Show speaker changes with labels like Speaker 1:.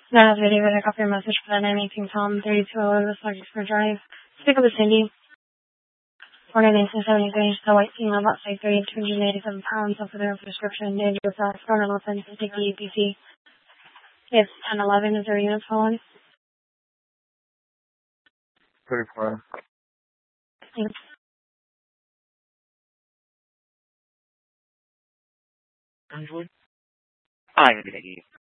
Speaker 1: That video, I got your message for that 918 Tom 3201 West Larkspur Drive. Speak up with Cindy. 4973, the white female, about size 30, 287 pounds, up with her prescription, dangerous, phone and weapons, take the EPC. It's 1011, is there a unit phone?
Speaker 2: 34.
Speaker 1: Thanks.
Speaker 2: Angela? Hi, good day.